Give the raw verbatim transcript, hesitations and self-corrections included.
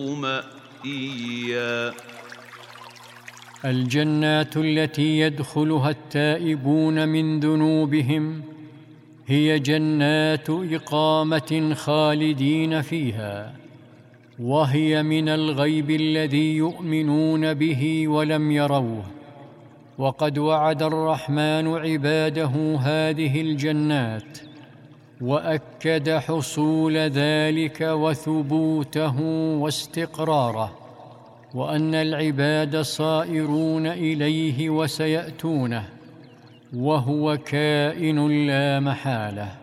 مَأْوِيًّا. الجنات التي يدخلها التائبون من ذنوبهم هي جنات إقامة خالدين فيها، وهي من الغيب الذي يؤمنون به ولم يروه. وقد وعد الرحمن عباده هذه الجنات، وأكد حصول ذلك وثبوته واستقراره، وأن العباد صائرون إليه وسيأتونه، وهو كائن لا محالة.